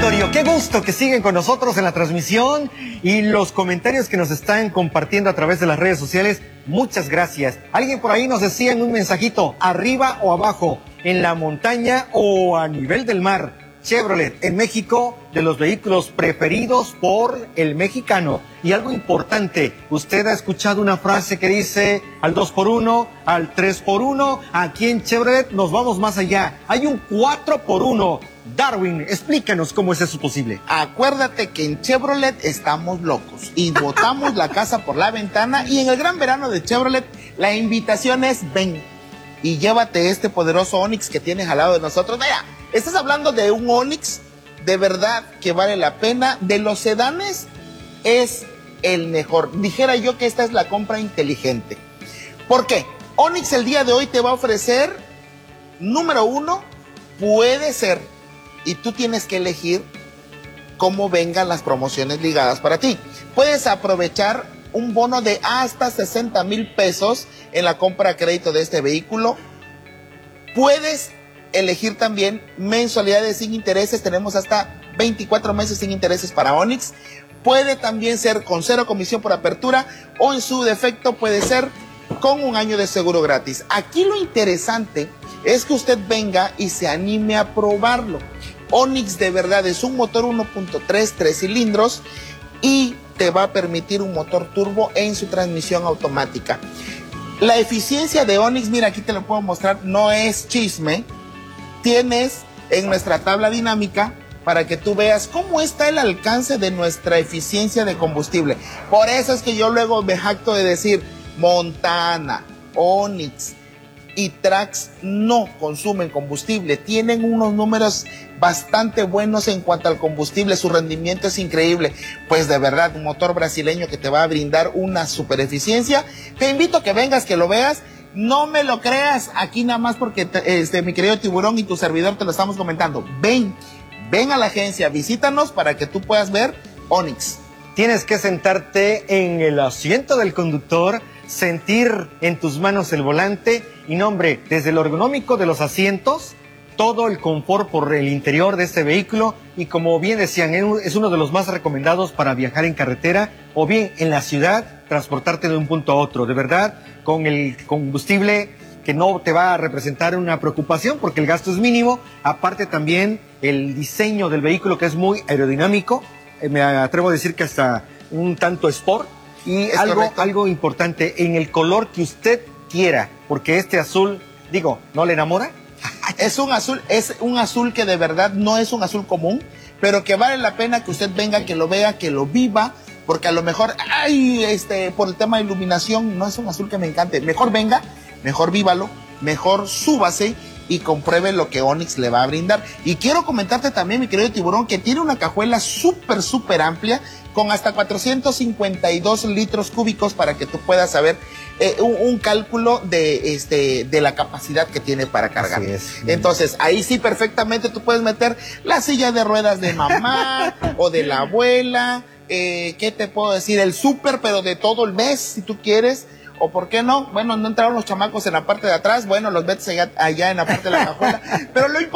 auditorio, qué gusto que siguen con nosotros en la transmisión y los comentarios que nos están compartiendo a través de las redes sociales. Muchas gracias. Alguien por ahí nos decía en un mensajito, arriba o abajo, en la montaña o a nivel del mar. Chevrolet en México, de los vehículos preferidos por el mexicano. Y algo importante, usted ha escuchado una frase que dice al 2x1, al 3x1, aquí en Chevrolet nos vamos más allá. Hay un 4x1. Darwin, explícanos cómo es eso posible. Acuérdate que en Chevrolet estamos locos y botamos la casa por la ventana, y en el gran verano de Chevrolet la invitación es ven y llévate este poderoso Onix que tienes al lado de nosotros. Vaya, estás hablando de un Onix de verdad que vale la pena. De los sedanes es el mejor. Dijera yo que esta es la compra inteligente. ¿Por qué? Onix el día de hoy te va a ofrecer, número uno, puede ser, y tú tienes que elegir cómo vengan las promociones ligadas para ti. Puedes aprovechar un bono de hasta 60,000 pesos en la compra a crédito de este vehículo. Puedes elegir también mensualidades sin intereses. Tenemos hasta 24 meses sin intereses para Onix. Puede también ser con 0 comisión por apertura, o en su defecto puede ser con 1 año de seguro gratis. Aquí lo interesante es que usted venga y se anime a probarlo. Onix de verdad es un motor 1.3, 3 cilindros, y te va a permitir un motor turbo en su transmisión automática. La eficiencia de Onix, mira, aquí te lo puedo mostrar, no es chisme. Tienes en nuestra tabla dinámica para que tú veas cómo está el alcance de nuestra eficiencia de combustible. Por eso es que yo luego me jacto de decir, Montana, Onix y Trax no consumen combustible, tienen unos números bastante buenos en cuanto al combustible, su rendimiento es increíble. Pues de verdad, un motor brasileño que te va a brindar una super eficiencia. Te invito a que vengas, que lo veas. No me lo creas aquí nada más porque mi querido Tiburón y tu servidor te lo estamos comentando. Ven a la agencia, visítanos para que tú puedas ver Onix. Tienes que sentarte en el asiento del conductor, sentir en tus manos el volante y, no, hombre, desde lo ergonómico de los asientos, todo el confort por el interior de este vehículo, y como bien decían, es uno de los más recomendados para viajar en carretera o bien en la ciudad, transportarte de un punto a otro. De verdad, con el combustible que no te va a representar una preocupación porque el gasto es mínimo. Aparte también el diseño del vehículo, que es muy aerodinámico, me atrevo a decir que hasta un tanto sport. Y algo importante, en el color que usted quiera, porque este azul, digo, ¿no le enamora? Es un azul que de verdad no es un azul común, pero que vale la pena que usted venga, que lo vea, que lo viva, porque a lo mejor, por el tema de iluminación, no es un azul que me encante. Mejor venga, mejor vívalo, mejor súbase y compruebe lo que Onix le va a brindar. Y quiero comentarte también, mi querido Tiburón, que tiene una cajuela súper amplia, con hasta 452 litros cúbicos para que tú puedas saber un cálculo de la capacidad que tiene para cargar. Así es. Entonces, ahí sí perfectamente tú puedes meter la silla de ruedas de mamá o de la abuela, ¿qué te puedo decir? El súper, pero de todo el mes, si tú quieres. O por qué no, bueno, no entraron los chamacos en la parte de atrás, bueno, los metes allá en la parte de la cajuela. Pero lo